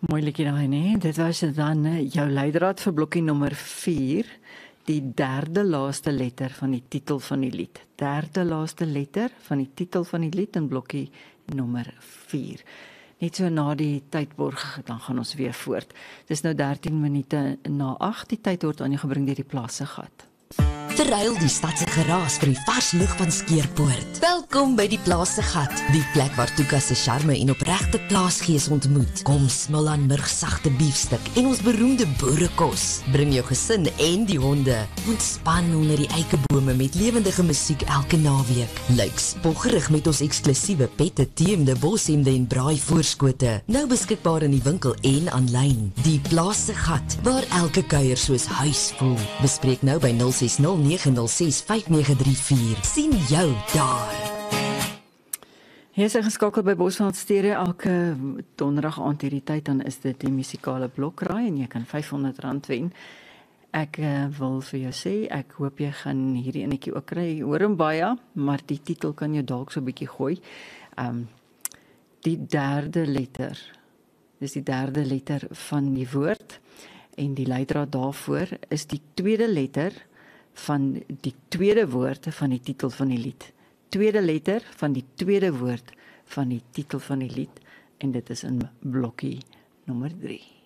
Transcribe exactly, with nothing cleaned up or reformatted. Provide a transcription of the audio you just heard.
Mooi liedjie daai, nee. Dit was dan eh, jou leidraad vir blokkie nommer vier, die derde laaste letter van die titel van die lied. Derde laaste letter van die titel van die lied in blokkie nommer vier. Net so na die tydborg, dan gaan ons weer voort. Dis nou dertien minute na agt, die tyd word aan jou gebring deur die Plaas se Gat. Verruil die stadse geraas vir die vars lug van Skeerpoort. Welkom by die Plaas se Gat, die plek waar Tuka se charme en opregte plaasgees ontmoet. Kom smil aan murgsagte biefstuk en ons beroemde boerekos. Bring jou gesin en die honde. Ontspan onder die eikebome met lewendige musiek elke naweek. Lyk spoggerig met ons eksklusiewe pette, teemde, boshemde en braai voorskote. Nou beskikbaar in die winkel en aanlyn. Die Plaas se Gat, waar elke kuier soos huis voel. Bespreek nou by nul ses nul nege nul ses vyf nege drie vier. Sien jou daar. Hier is geskakel by Bosveld Stereo elke donderdag aand hierdie tyd, dan is dit die musikale blokraai en jy kan vyfhonderd rand wen. Ek uh, wil vir jou sê, ek hoop jy gaan hierdie enetjie ook kry. Hoor hom baie, maar die titel kan jou dalk so 'n bietjie gooi. Um, die derde letter, dis die derde letter van die woord en die leidraad daarvoor is die tweede letter van die tweede woord van die titel van die lied. Tweede letter van die tweede woord van die titel van die lied en dit is in blokkie nommer drie.